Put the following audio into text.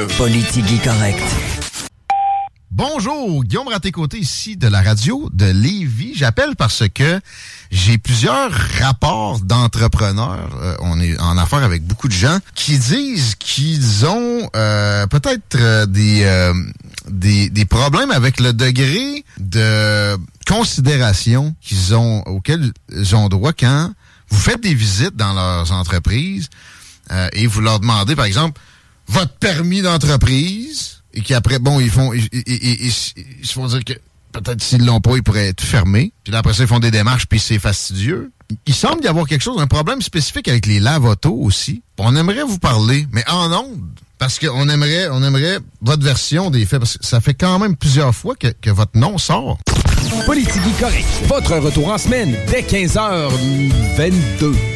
Politique correct. Bonjour, Guillaume Raté-Côté ici de la radio de Lévis. J'appelle parce que j'ai plusieurs rapports d'entrepreneurs. On est en affaires avec beaucoup de gens qui disent qu'ils ont peut-être des problèmes avec le degré de considération auquel ils ont droit quand vous faites des visites dans leurs entreprises et vous leur demandez, par exemple, votre permis d'entreprise. Et qu'après, bon, ils se font dire que peut-être s'ils l'ont pas, ils pourraient être fermés. Puis là, après ça, ils font des démarches, puis c'est fastidieux. Il semble y avoir un problème spécifique avec les lave-autos aussi. On aimerait vous parler, mais en ondes, parce qu'on aimerait votre version des faits, parce que ça fait quand même plusieurs fois que votre nom sort. Politique correct. Votre retour en semaine dès 15h22.